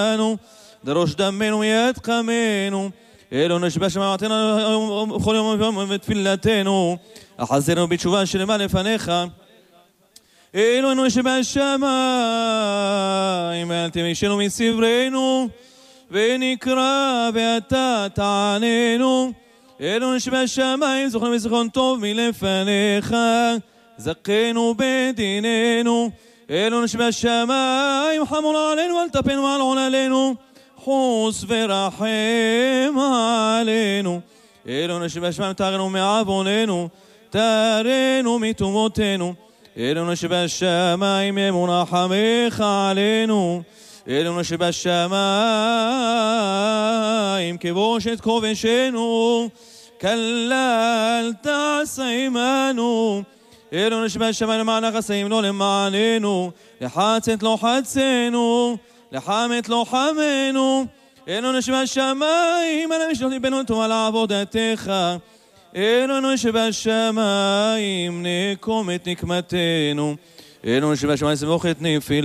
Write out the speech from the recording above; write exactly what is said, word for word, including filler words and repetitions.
דרוש דמנו מיד חמנו, אלוהינו שבשמיים עתנו בכל יום ויום ותפילתנו, אחזנו בתשובה שלמה לפניך. אלוהינו שבשמיים, אל תמישנו מסברנו, ונקרא ואתה תעננו. אלוהינו שבשמיים, זוכרנו בזיכרון טוב מלפניך, זכנו בדיננו. אלוהינו שבשמיים, חמול עלינו, אל תפנו על עוללינו, חוס ורחם עלינו. אלוהינו שבשמיים, תארנו מעווננו, תארנו מתומותינו. אלוהינו שבשמיים, אמון רחמך עלינו. אלוהינו שבשמיים, כבוש את כובשנו, כלל תעשה עמנו. אלוהינו שבשמיים, למען החסאים לא למעננו, לחצת לא חצנו, לחמת לא חמנו. אלוהינו שבשמיים, על המשנות ליבנו טוב על עבודתך. אלוהינו שבשמיים, נקום את נקמתנו. אלוהינו שבשמיים, סמוך את נפילתנו.